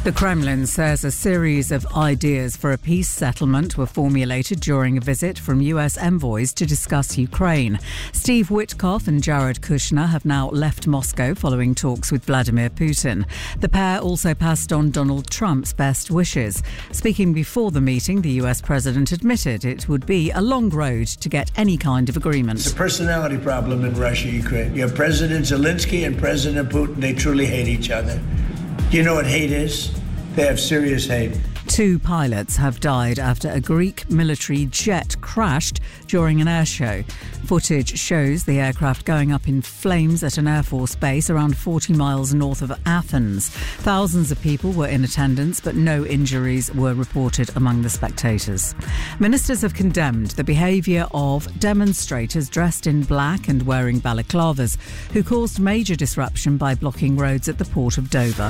The Kremlin says a series of ideas for a peace settlement were formulated during a visit from US envoys to discuss Ukraine. Steve Witkoff and Jared Kushner have now left Moscow following talks with Vladimir Putin. The pair also passed on Donald Trump's best wishes. Speaking before the meeting, the US president admitted it would be a long road to get any kind of agreement. It's a personality problem in Russia, Ukraine. You have President Zelensky and President Putin. They truly hate each other. Do you know what hate is? They have serious hate. 2 pilots have died after a Greek military jet crashed during an air show. Footage shows the aircraft going up in flames at an Air Force base around 40 miles north of Athens. Thousands of people were in attendance, but no injuries were reported among the spectators. Ministers have condemned the behaviour of demonstrators dressed in black and wearing balaclavas who caused major disruption by blocking roads at the port of Dover.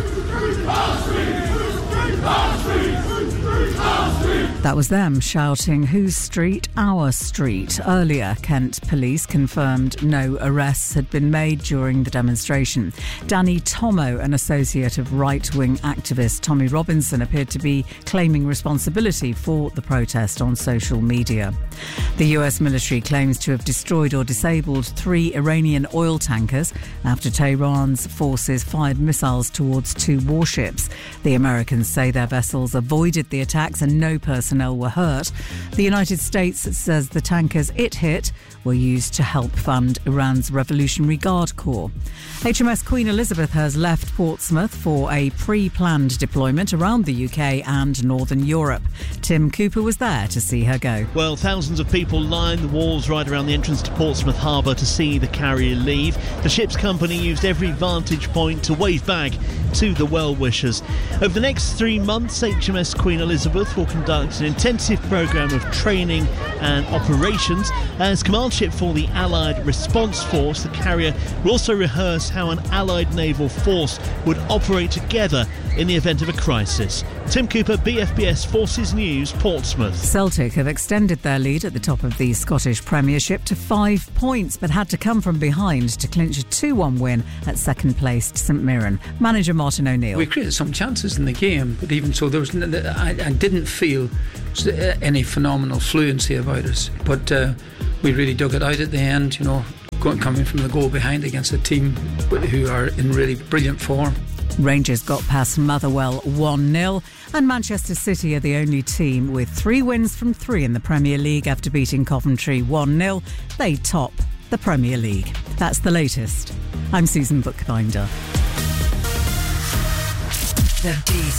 That was them shouting, "Whose street? Our street." Earlier, Kent police confirmed no arrests had been made during the demonstration. Danny Tomo, an associate of right-wing activist Tommy Robinson, appeared to be claiming responsibility for the protest on social media. The US military claims to have destroyed or disabled 3 Iranian oil tankers after Tehran's forces fired missiles towards 2 warships. The Americans say their vessels avoided the attacks and no personnel were hurt. The United States says the tankers it hit were used to help fund Iran's Revolutionary Guard Corps. HMS Queen Elizabeth has left Portsmouth for a pre-planned deployment around the UK and Northern Europe. Tim Cooper was there to see her go. Well, thousands of people lined the walls right around the entrance to Portsmouth Harbour to see the carrier leave. The ship's company used every vantage point to wave back to the well-wishers. Over the next 3 months, HMS Queen Elizabeth will conduct an intensive programme of training and operations. As command ship for the Allied Response Force, the carrier will also rehearse how an Allied naval force would operate together in the event of a crisis. Tim Cooper, BFBS Forces News, Portsmouth. Celtic have extended their lead at the top of the Scottish Premiership to 5 points, but had to come from behind to clinch a 2-1 win at second-placed St Mirren. Manager Martin O'Neill. We created some chances in the game, but even so, I didn't feel any phenomenal fluency about us. But we really dug it out at the end, coming from the goal behind against a team who are in really brilliant form. Rangers got past Motherwell 1-0, and Manchester City are the only team with 3 wins from 3 in the Premier League after beating Coventry 1-0. They top the Premier League. That's the latest. I'm Susan Bookbinder.